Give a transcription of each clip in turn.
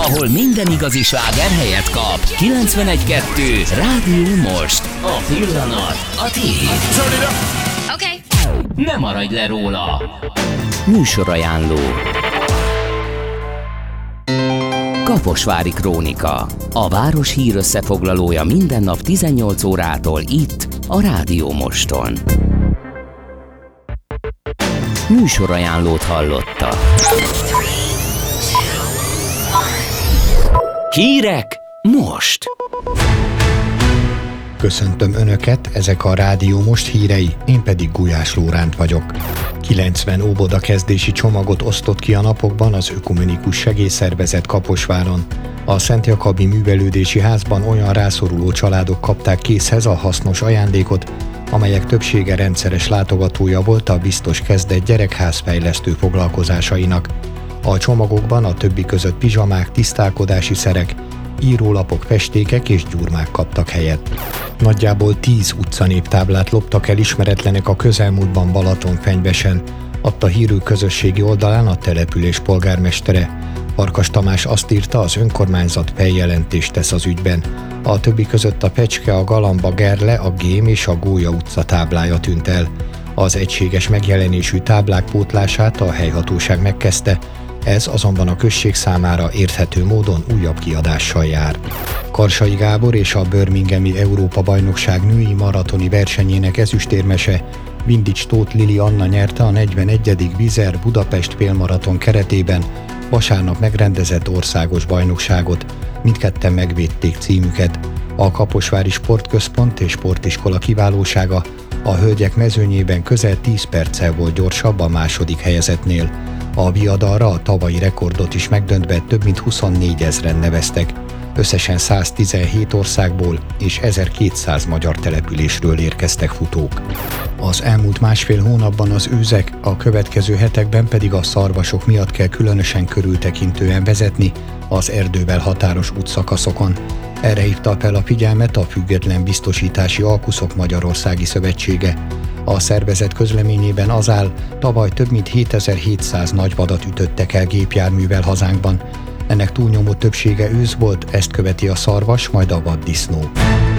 ahol minden igazi sláger helyet kap. 91.2 Rádió Most. A pillanat a tiéd. Okay. Ne maradj le róla. Műsorajánló. Kaposvári Krónika. A város hír összefoglalója minden nap 18 órától itt, a Rádió Moston. Műsorajánlót hallotta. Hírek most! Köszöntöm Önöket, ezek a Rádió Most hírei, én pedig Gulyás Lóránt vagyok. 90 óvodakezdési csomagot osztott ki a napokban az Ökumenikus Segélyszervezet Kaposváron. A Szent Jakabi Művelődési Házban olyan rászoruló családok kapták készhez a hasznos ajándékot, amelyek többsége rendszeres látogatója volt a biztos kezdett gyerekházfejlesztő foglalkozásainak. A csomagokban a többi között pizsamák, tisztálkodási szerek, írólapok, festékek és gyurmák kaptak helyet. Nagyjából 10 utcanévtáblát loptak el ismeretlenek a közelmúltban Balatonfenyvesen, adta hírű közösségi oldalán a település polgármestere. Farkas Tamás azt írta, az önkormányzat feljelentést tesz az ügyben. A többi között a Pecske, a Galamba, Gerle, a Gém és a Gólya utca táblája tűnt el. Az egységes megjelenésű táblák pótlását a helyhatóság megkezdte, ez azonban a község számára érthető módon újabb kiadással jár. Karsai Gábor és a Birminghami Európa-bajnokság női maratoni versenyének ezüstérmese Vindics Tóth Lili Anna nyerte a 41. Vizer Budapest félmaraton keretében vasárnap megrendezett országos bajnokságot, mindketten megvédték címüket. A Kaposvári Sportközpont és Sportiskola kiválósága a hölgyek mezőnyében közel 10 perccel volt gyorsabb a második helyezettnél. A viadalra a tavalyi rekordot is megdöntve több mint 24 000-en neveztek. Összesen 117 országból és 1200 magyar településről érkeztek futók. Az elmúlt másfél hónapban az őzek, a következő hetekben pedig a szarvasok miatt kell különösen körültekintően vezetni az erdővel határos útszakaszokon. Erre hívta fel a figyelmet a Független Biztosítási Alkuszok Magyarországi Szövetsége. A szervezet közleményében az áll, tavaly több mint 7700 nagyvadat ütöttek el gépjárművel hazánkban. Ennek túlnyomó többsége ősz volt, ezt követi a szarvas, majd a vaddisznó.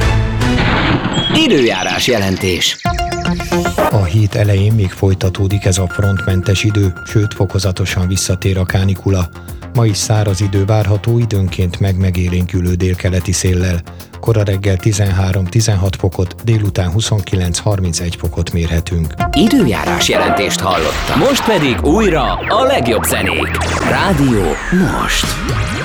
Időjárás jelentés. A hét elején még folytatódik ez a frontmentes idő, sőt fokozatosan visszatér a kánikula. Ma is száraz idő várható, időnként megélénkülő délkeleti széllel. Kora reggel 13-16 fokot, délután 29-31 fokot mérhetünk. Időjárás jelentést hallottam. Most pedig újra a legjobb zenék. Rádió Most.